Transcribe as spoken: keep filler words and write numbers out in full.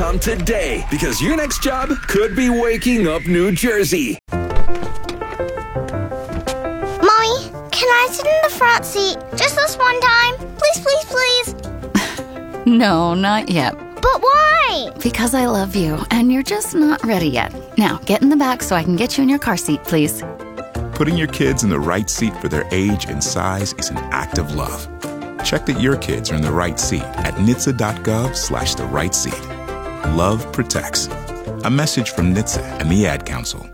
com today, because your next job could be waking up New Jersey. Mommy, can I sit in the front seat just this one time? Please, please, please. No, not yet. But why? Because I love you, and you're just not ready yet. Now, get in the back so I can get you in your car seat, please. Putting your kids in the right seat for their age and size is an act of love. Check that your kids are in the right seat at N H T S A dot gov slash the right seat. Love protects. A message from N H T S A and the Ad Council.